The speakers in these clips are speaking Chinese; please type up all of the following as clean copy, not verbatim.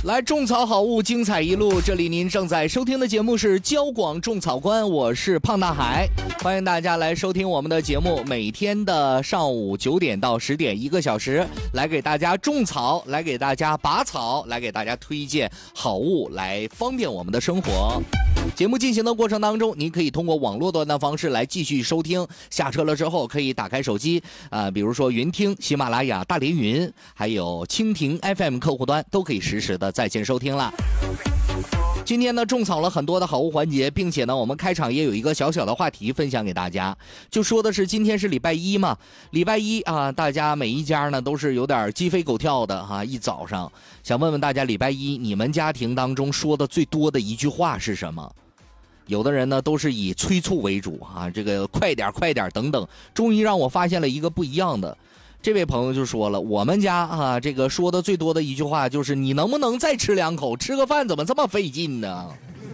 来，种草好物，精彩一路。这里您正在收听的节目是交广种草观，我是胖大海，欢迎大家来收听我们的节目。每天的上午9点到10点，1个小时，来给大家种草，来给大家拔草，来给大家推荐好物，来方便我们的生活。节目进行的过程当中，您可以通过网络端的方式来继续收听。下车了之后，可以打开手机，比如说云听、喜马拉雅、大连云，还有蜻蜓 FM 客户端，都可以实时的在线收听了。今天呢，种草了很多的好物环节，并且呢，我们开场也有一个小小的话题分享给大家，就说的是今天是礼拜一嘛，礼拜一啊，大家每一家呢都是有点鸡飞狗跳的哈，一早上想问问大家，礼拜一你们家庭当中说的最多的一句话是什么？有的人呢都是以催促为主啊，这个快点快点等等，终于让我发现了一个不一样的。这位朋友就说了，我们家啊，这个说的最多的一句话就是你能不能再吃2口，吃个饭怎么这么费劲呢？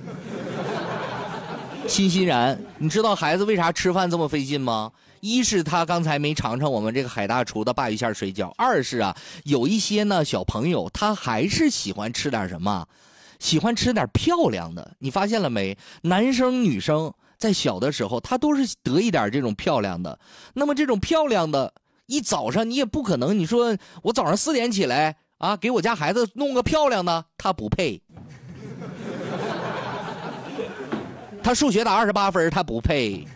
欣然，你知道孩子为啥吃饭这么费劲吗？一是他刚才没尝尝我们这个海大厨的鲅鱼馅水饺，二是啊，有一些呢小朋友他还是喜欢吃点什么，喜欢吃点漂亮的。你发现了没？男生女生在小的时候他都是得一点这种漂亮的，那么这种漂亮的一早上你也不可能，你说我早上4点起来啊，给我家孩子弄个漂亮的，他不配。他数学打28分，他不配。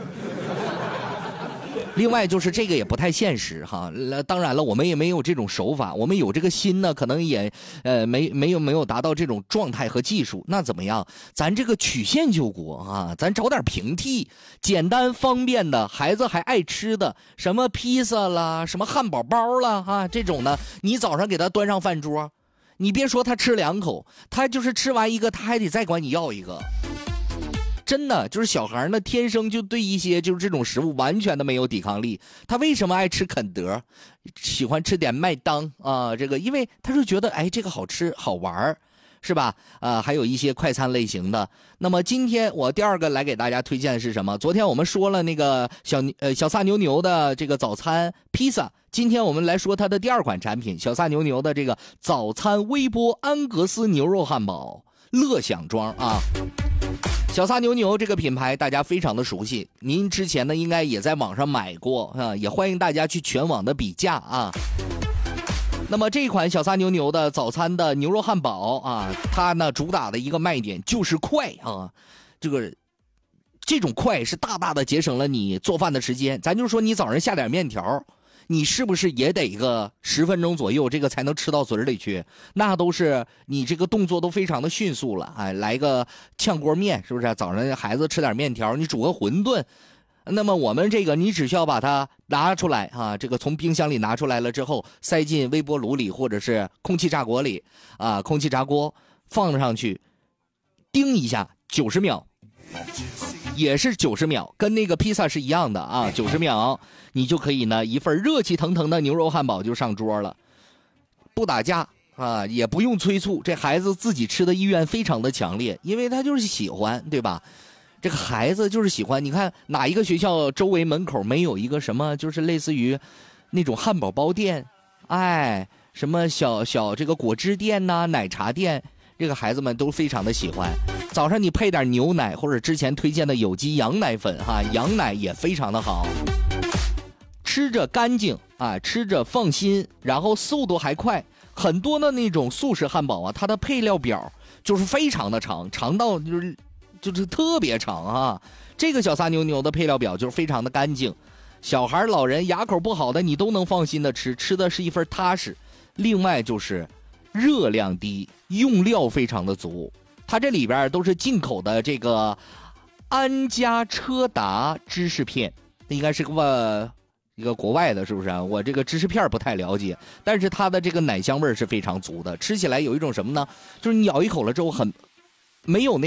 另外就是这个也不太现实哈，当然了，我们也没有这种手法，我们有这个心呢，可能也没有达到这种状态和技术。那怎么样？咱这个曲线救国啊，咱找点平替，简单方便的，孩子还爱吃的，什么披萨啦，什么汉堡包啦哈，这种呢，你早上给他端上饭桌，你别说他吃2口，他就是吃完一个，他还得再管你要一个。真的就是小孩呢，天生就对一些就是这种食物完全的没有抵抗力。他为什么爱吃肯德，喜欢吃点麦当啊？这个因为他就觉得哎，这个好吃好玩，是吧？还有一些快餐类型的。那么今天我第2个来给大家推荐的是什么？昨天我们说了那个小萨牛牛的这个早餐披萨，今天我们来说它的第2款产品，小萨牛牛的这个早餐微波安格斯牛肉汉堡乐享装啊。小萨牛牛这个品牌大家非常的熟悉，您之前呢应该也在网上买过啊，也欢迎大家去全网的比价啊。那么这款小萨牛牛的早餐的牛肉汉堡啊，它呢主打的一个卖点就是快啊，这种快是大大的节省了你做饭的时间。咱就说你早上下点面条，你是不是也得一个10分钟左右，这个才能吃到嘴里去？那都是你这个动作都非常的迅速了，哎，来个炝锅面，是不是？早上孩子吃点面条，你煮个馄饨，那么我们这个你只需要把它拿出来啊，这个从冰箱里拿出来了之后，塞进微波炉里或者是空气炸锅里啊，空气炸锅放上去，叮一下，90秒。也是90秒，跟那个披萨是一样的啊，90秒你就可以呢一份热气腾腾的牛肉汉堡就上桌了，不打架啊，也不用催促，这孩子自己吃的意愿非常的强烈，因为他就是喜欢，对吧？这个孩子就是喜欢。你看哪一个学校周围门口没有一个什么就是类似于那种汉堡包店，哎，什么小这个果汁店呐、奶茶店，这个孩子们都非常的喜欢。早上你配点牛奶或者之前推荐的有机羊奶粉哈，羊奶也非常的好，吃着干净啊，吃着放心，然后速度还快。很多的那种速食汉堡啊，它的配料表就是非常的长，长到就是特别长啊。这个小萨牛牛的配料表就是非常的干净，小孩老人牙口不好的你都能放心的吃，吃的是一份踏实。另外就是热量低，用料非常的足。它这里边都是进口的这个安佳车达芝士片，应该是一个国外的，是不是啊？我这个芝士片不太了解，但是它的这个奶香味是非常足的，吃起来有一种什么呢？就是你咬一口了之后没有那